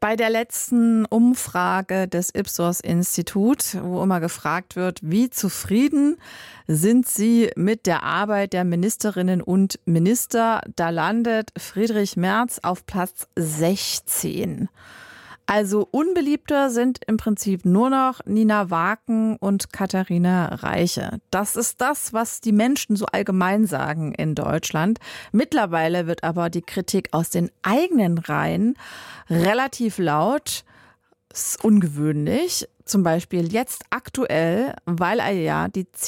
Bei der letzten Umfrage des Ipsos-Institut, wo immer gefragt wird, wie zufrieden sind Sie mit der Arbeit der Ministerinnen und Minister, da landet Friedrich Merz auf Platz 16. Also unbeliebter sind im Prinzip nur noch Nina Waken und Katharina Reiche. Das ist das, was die Menschen so allgemein sagen in Deutschland. Mittlerweile wird aber die Kritik aus den eigenen Reihen relativ laut. Ist ungewöhnlich. Zum Beispiel jetzt aktuell, weil er ja die